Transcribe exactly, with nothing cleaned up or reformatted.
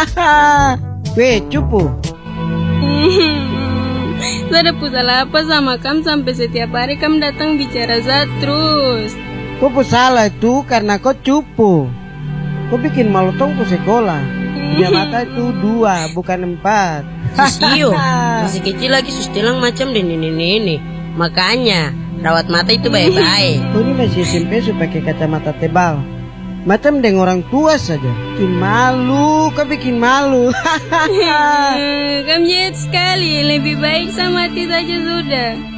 Weh, cupu. Saya ada salah apa sama kamu sampai setiap hari kamu datang bicara Zat terus. Kau pun salah itu karena kau cupu. Kau bikin malu tong ke sekolah. Punya mata itu dua, bukan empat. Sisio, masih kecil lagi sustilang macam dan ini-ini. Makanya, rawat mata itu baik-baik. Kau ini masih S M P sudah pakai kacamata tebal. Macam dengan orang tua saja. Bikin malu, kau bikin malu. Kamu jahat sekali, lebih baik sama mati saja sudah.